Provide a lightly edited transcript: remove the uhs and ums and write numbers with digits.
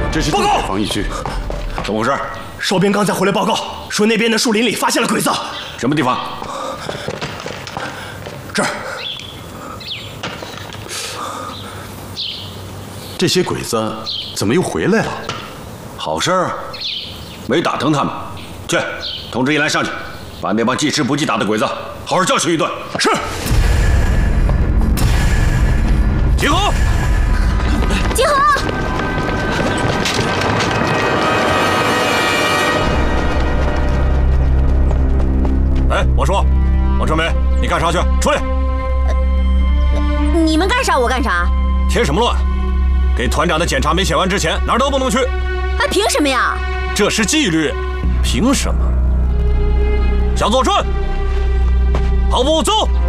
这是重点防御区。 怎么回事？ 哨兵刚才回来报告说，那边的树林里发现了鬼子。 什么地方？ 这儿。 这些鬼子怎么又回来了？ 好事儿，没打疼他们。去，通知一兰上去，把那帮记吃不记打的鬼子好好教训一顿。 是。 集合！ 集合！ 哎，我说，王春梅，你干啥去？出来！ 你们干啥？我干啥？ 添什么乱？给团长的检查没写完之前，哪儿都不能去。 还凭什么呀？ 这是纪律，凭什么？向左转，跑步走。